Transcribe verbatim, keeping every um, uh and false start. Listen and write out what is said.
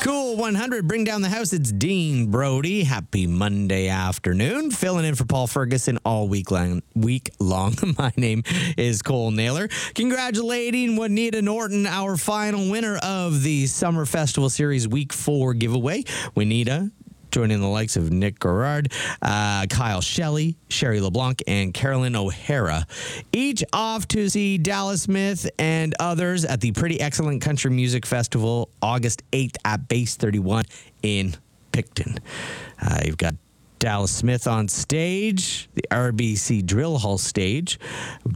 Cool one hundred, bring down the house. It's Dean Brody. Happy Monday afternoon. Filling in for Paul Ferguson all week long. Week long. My name is Cole Naylor. Congratulating Juanita Norton, our final winner of the Summer Festival Series Week four giveaway. Juanita joining the likes of Nick Gerard, uh, Kyle Shelley, Sherry LeBlanc, and Carolyn O'Hara. Each off to see Dallas Smith and others at the Pretty Excellent Country Music Festival, August eighth at Base thirty-one in Picton. Uh, you've got Dallas Smith on stage, the R B C Drill Hall stage,